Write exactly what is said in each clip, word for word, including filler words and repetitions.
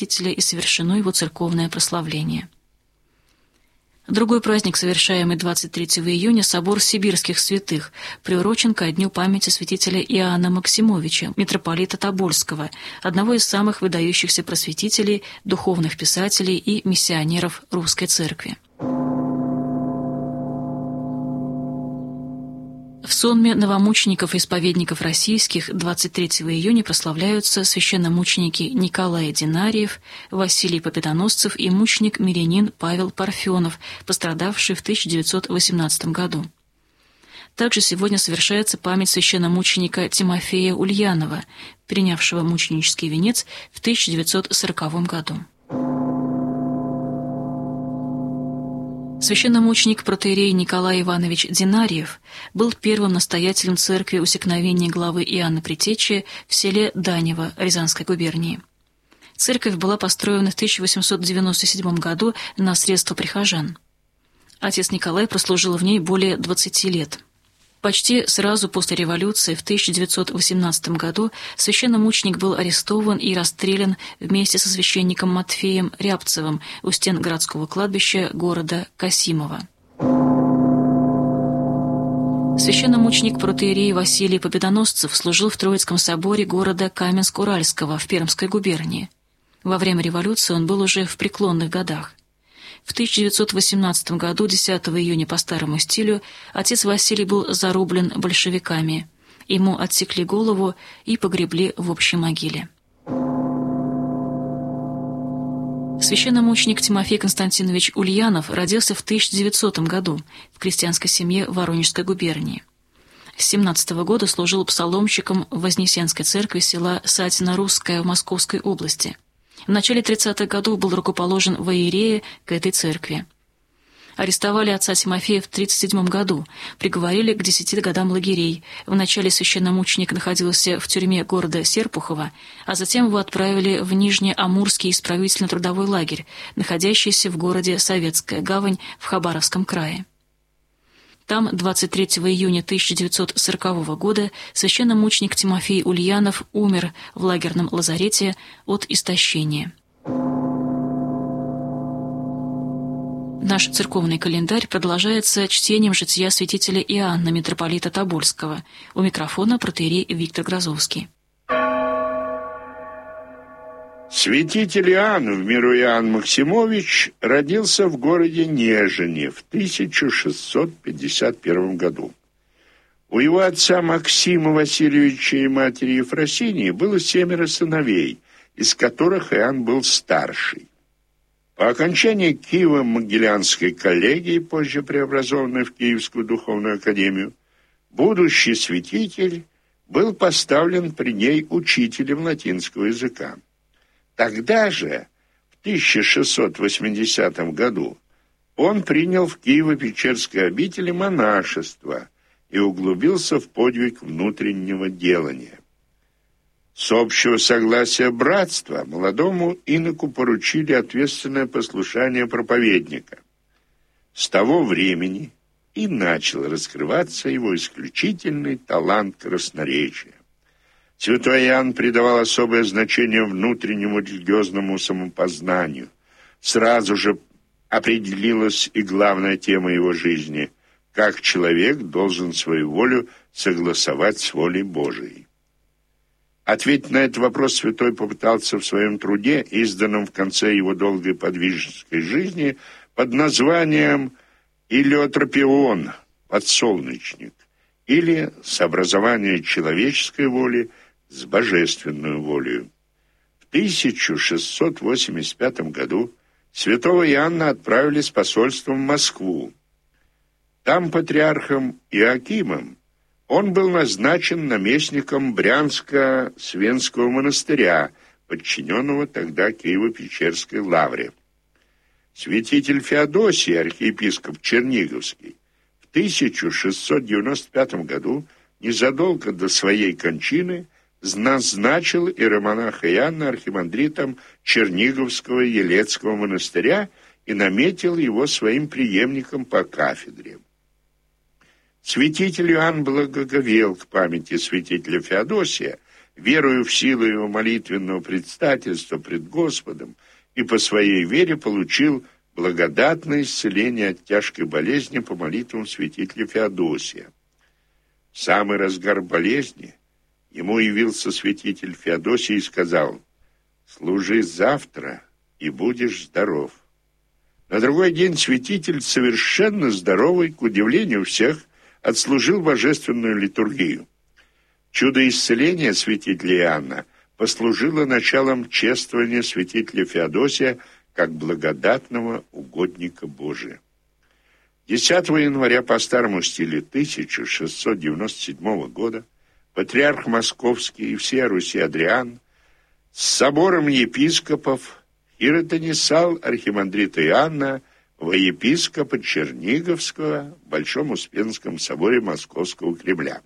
святителя и совершено его церковное прославление. Другой праздник, совершаемый двадцать третьего июня, собор сибирских святых, приурочен ко дню памяти святителя Иоанна Максимовича, митрополита Тобольского, одного из самых выдающихся просветителей, духовных писателей и миссионеров русской церкви. В сонме новомучеников и исповедников российских двадцать третьего июня прославляются священномученики Николай Динариев, Василий Победоносцев и мученик-мирянин Павел Парфенов, пострадавший в тысяча девятьсот восемнадцатом году. Также сегодня совершается память священномученика Тимофея Ульянова, принявшего мученический венец в тысяча девятьсот сороковом году. Священномученик протоиерей Николай Иванович Динариев был первым настоятелем церкви усекновения главы Иоанна Предтечи в селе Данево Рязанской губернии. Церковь была построена в тысяча восемьсот девяносто седьмом году на средства прихожан. Отец Николай прослужил в ней более двадцати лет. Почти сразу после революции в тысяча девятьсот восемнадцатом году священномученик был арестован и расстрелян вместе со священником Матфеем Рябцевым у стен городского кладбища города Касимова. Священномученик протоиерей Василий Победоносцев служил в Троицком соборе города Каменск-Уральского в Пермской губернии. Во время революции он был уже в преклонных годах. В тысяча девятьсот восемнадцатом году, десятого июня по старому стилю, отец Василий был зарублен большевиками. Ему отсекли голову и погребли в общей могиле. Священномученик Тимофей Константинович Ульянов родился в тысяча девятисотом году в крестьянской семье Воронежской губернии. С семнадцатого года служил псаломщиком в Вознесенской церкви села Сатино-Русское в Московской области. В начале тридцатых годов был рукоположен во иерее к этой церкви. Арестовали отца Тимофея в тридцать седьмом году, приговорили к десяти годам лагерей. Вначале священномученик находился в тюрьме города Серпухова, а затем его отправили в Нижнеамурский исправительно-трудовой лагерь, находящийся в городе Советская Гавань в Хабаровском крае. Там двадцать третьего июня тысяча девятьсот сорокового года священномученик Тимофей Ульянов умер в лагерном лазарете от истощения. Наш церковный календарь продолжается чтением жития святителя Иоанна, митрополита Тобольского. У микрофона протоиерей Виктор Грозовский. Святитель Иоанн, в миру Иоанн Максимович, родился в городе Нежине в тысяча шестьсот пятьдесят первом году. У его отца Максима Васильевича и матери Ефросинии было семеро сыновей, из которых Иоанн был старший. По окончании Киево-Могилянской коллегии, позже преобразованной в Киевскую духовную академию, будущий святитель был поставлен при ней учителем латинского языка. Тогда же, в тысяча шестьсот восьмидесятом году, он принял в Киево-Печерской обители монашество и углубился в подвиг внутреннего делания. С общего согласия братства молодому иноку поручили ответственное послушание проповедника. С того времени и начал раскрываться его исключительный талант красноречия. Святой Иоанн придавал особое значение внутреннему религиозному самопознанию. Сразу же определилась и главная тема его жизни – как человек должен свою волю согласовать с волей Божией. Ответить на этот вопрос святой попытался в своем труде, изданном в конце его долгой подвижнической жизни, под названием «Илиотропион» – «Подсолнечник», или «Сообразование человеческой воли с божественной волею». В тысяча шестьсот восемьдесят пятом году святого Иоанна отправили с посольством в Москву. Там патриархом Иоакимом он был назначен наместником Брянско-Свенского монастыря, подчиненного тогда Киево-Печерской лавре. Святитель Феодосий, архиепископ Черниговский, в тысяча шестьсот девяносто пятом году, незадолго до своей кончины, назначил иеромонаха Иоанна архимандритом Черниговского Елецкого монастыря и наметил его своим преемником по кафедре. Святитель Иоанн благоговел к памяти святителя Феодосия, верую в силу его молитвенного предстательства пред Господом, и по своей вере получил благодатное исцеление от тяжкой болезни по молитвам святителя Феодосия. В самый разгар болезни ему явился святитель Феодосий и сказал: «Служи завтра, и будешь здоров». На другой день святитель, совершенно здоровый, к удивлению всех, отслужил божественную литургию. Чудо исцеления святителя Иоанна послужило началом чествования святителя Феодосия как благодатного угодника Божия. десятого января по старому стилю тысяча шестьсот девяносто седьмого года патриарх Московский и всея Руси Адриан с собором епископов иеротонисал архимандрита Иоанна во епископа Черниговского в Большом Успенском соборе Московского Кремля.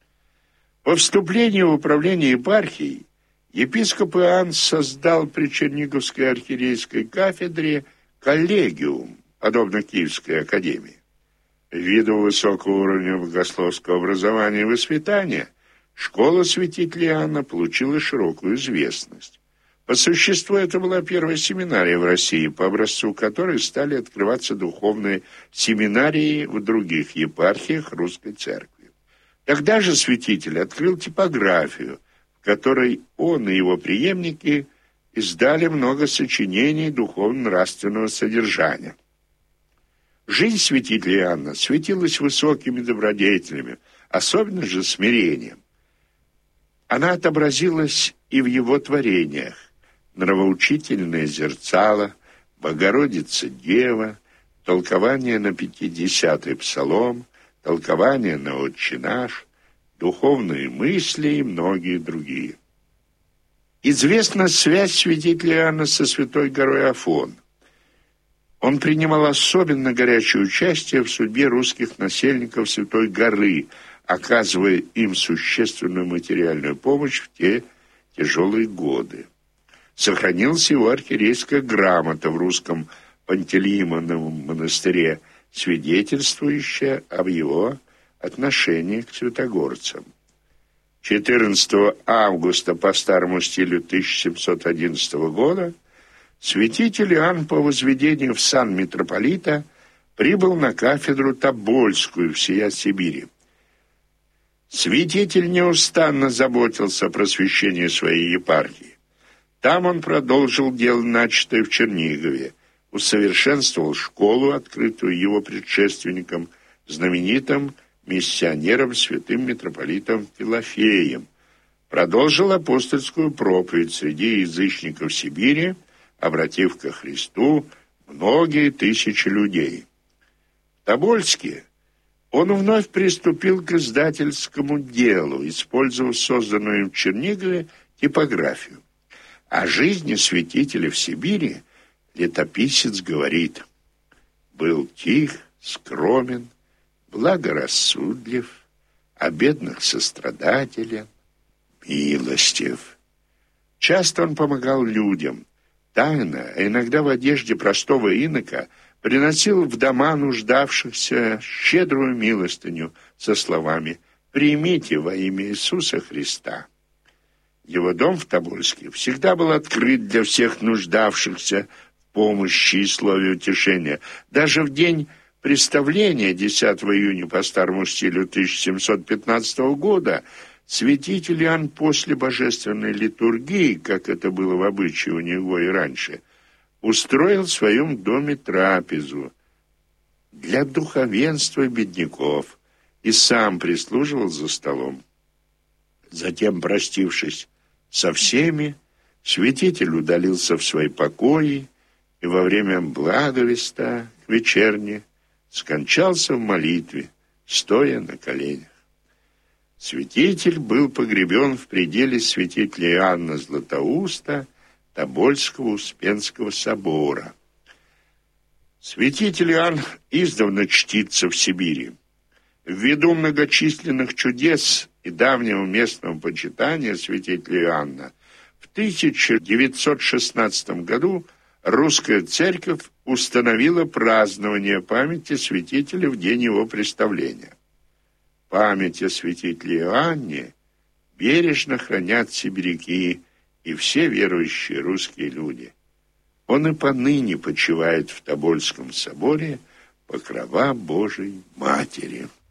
По вступлению в управление епархией епископ Иоанн создал при Черниговской архиерейской кафедре коллегиум, подобно Киевской академии. Ввиду высокого уровня богословского образования и воспитания, школа святителя Иоанна получила широкую известность. По существу это была первая семинария в России, по образцу которой стали открываться духовные семинарии в других епархиях Русской Церкви. Тогда же святитель открыл типографию, в которой он и его преемники издали много сочинений духовно-нравственного содержания. Жизнь святителя Иоанна светилась высокими добродетелями, особенно же смирением. Она отобразилась и в его творениях: нравоучительное зерцало, Богородица Дева, толкование на пятидесятый псалом, толкование на Отче наш, духовные мысли и многие другие. Известна связь святителя Иоанна со святой горой Афон. Он принимал особенно горячее участие в судьбе русских насельников Святой горы, оказывая им существенную материальную помощь в те тяжелые годы. Сохранилась его архиерейская грамота в русском Пантелеимоновом монастыре, свидетельствующая об его отношении к святогорцам. четырнадцатого августа по старому стилю тысяча семьсот одиннадцатого года святитель Иоанн по возведению в сан митрополита прибыл на кафедру Тобольскую всея Сибири. Святитель неустанно заботился о просвещении своей епархии. Там он продолжил дело, начатое в Чернигове, усовершенствовал школу, открытую его предшественником, знаменитым миссионером святым митрополитом Филофеем, продолжил апостольскую проповедь среди язычников Сибири, обратив ко Христу многие тысячи людей. В Тобольске он вновь приступил к издательскому делу, использовав созданную им в Чернигове типографию. О жизни святителя в Сибири летописец говорит: «Был тих, скромен, благорассудлив, о бедных сострадателен, милостив». Часто он помогал людям, тайно, а иногда в одежде простого инока, приносил в дома нуждавшихся щедрую милостыню со словами: «Примите во имя Иисуса Христа». Его дом в Тобольске всегда был открыт для всех нуждавшихся в помощи и слове утешения. Даже в день представления, десятого июня по старому стилю тысяча семьсот пятнадцатого года, святитель Иоанн после божественной литургии, как это было в обычае у него и раньше, устроил в своем доме трапезу для духовенства и бедняков и сам прислуживал за столом. Затем, простившись со всеми, святитель удалился в свои покои и во время благовеста к вечерне скончался в молитве, стоя на коленях. Святитель был погребен в пределе святителя Иоанна Златоуста Тобольского Успенского собора. Святитель Иоанн издавна чтится в Сибири. Ввиду многочисленных чудес и давнего местного почитания святителя Иоанна, в тысяча девятьсот шестнадцатом году русская церковь установила празднование памяти святителя в день его представления. Память о святителе Иоанне бережно хранят сибиряки и все верующие русские люди. Он и поныне почивает в Тобольском соборе, покрова Божией Матери.